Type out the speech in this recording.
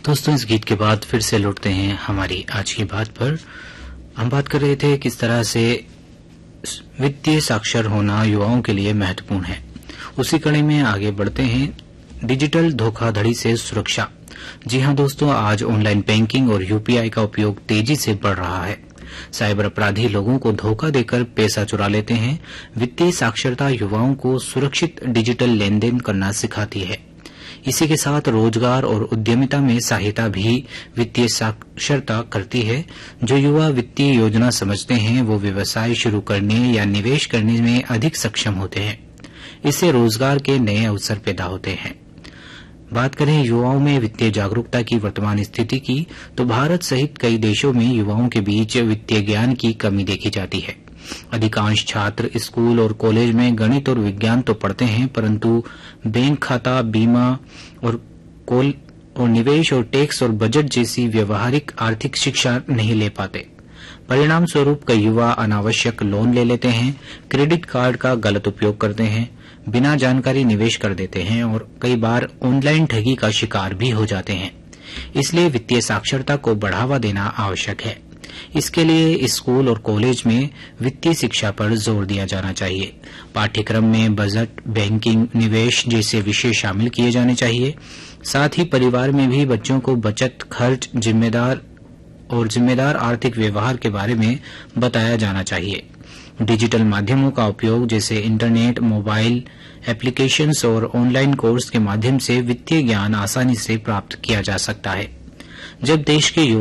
दोस्तों, इस गीत के बाद फिर से लौटते हैं हमारी आज की बात पर। हम बात कर रहे थे किस तरह से वित्तीय साक्षर होना युवाओं के लिए महत्वपूर्ण है। उसी कड़ी में आगे बढ़ते हैं, डिजिटल धोखाधड़ी से सुरक्षा। जी हां दोस्तों, आज ऑनलाइन बैंकिंग और यूपीआई का उपयोग तेजी से बढ़ रहा है। साइबर अपराधी लोगों को धोखा देकर पैसा चुरा लेते हैं। वित्तीय साक्षरता युवाओं को सुरक्षित डिजिटल लेन देन करना सिखाती है। इसी के साथ रोजगार और उद्यमिता में सहायता भी वित्तीय साक्षरता करती है। जो युवा वित्तीय योजना समझते हैं वो व्यवसाय शुरू करने या निवेश करने में अधिक सक्षम होते हैं। इससे रोजगार के नए अवसर पैदा होते हैं। बात करें युवाओं में वित्तीय जागरूकता की वर्तमान स्थिति की, तो भारत सहित कई देशों में युवाओं के बीच वित्तीय ज्ञान की कमी देखी जाती है। अधिकांश छात्र स्कूल और कॉलेज में गणित और विज्ञान तो पढ़ते हैं, परंतु बैंक खाता, बीमा और निवेश और टैक्स और बजट जैसी व्यवहारिक आर्थिक शिक्षा नहीं ले पाते। परिणाम स्वरूप कई युवा अनावश्यक लोन ले लेते हैं, क्रेडिट कार्ड का गलत उपयोग करते हैं, बिना जानकारी निवेश कर देते हैं और कई बार ऑनलाइन ठगी का शिकार भी हो जाते हैं। इसलिए वित्तीय साक्षरता को बढ़ावा देना आवश्यक है। इसके लिए स्कूल और कॉलेज में वित्तीय शिक्षा पर जोर दिया जाना चाहिए। पाठ्यक्रम में बजट, बैंकिंग, निवेश जैसे विषय शामिल किए जाने चाहिए। साथ ही परिवार में भी बच्चों को बचत, खर्च, जिम्मेदार आर्थिक व्यवहार के बारे में बताया जाना चाहिए। डिजिटल माध्यमों का उपयोग जैसे इंटरनेट, मोबाइल एप्लीकेशंस और ऑनलाइन कोर्स के माध्यम से वित्तीय ज्ञान आसानी से प्राप्त किया जा सकता है। जब देश के